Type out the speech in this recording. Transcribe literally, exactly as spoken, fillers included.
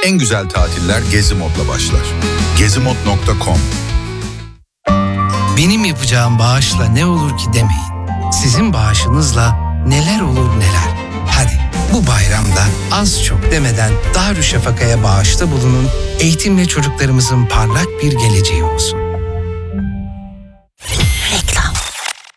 En güzel tatiller Gezi Mod'la başlar. gezimod nokta com. Benim yapacağım bağışla ne olur ki demeyin. Sizin bağışınızla neler olur neler. Hadi bu bayramda az çok demeden Darüşşafaka'ya bağışta bulunun. Eğitimle çocuklarımızın parlak bir geleceği olsun.